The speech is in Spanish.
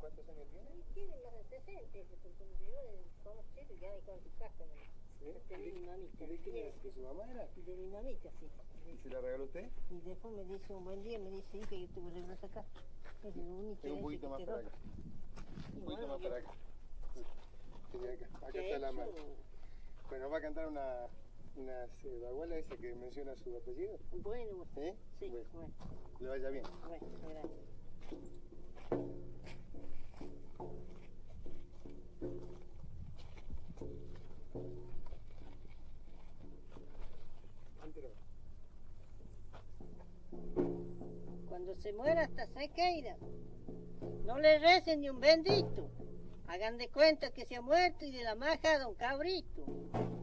¿Cuántos años tiene? Tiene más de 60, porque yo conocido ya con su casa. ¿Sí? De mi mamita. ¿De su mamá era? De mi mamita, sí. ¿Y se la regaló usted? Y después me dice un buen día, me dice, hija, yo te voy a regalar acá. Es lo único Tengo un poquito más para acá. Un poquito más para acá. Acá está la mano. Bueno, va a cantar unas bagualas esa que menciona su apellido. Bueno, ¿Eh? sí, Bueno. bueno. Le vaya bien. Bueno, gracias. Cuando se muera hasta Sequeira, no le recen ni un bendito. Hagan de cuenta que se ha muerto y de la maja a don Cabrito.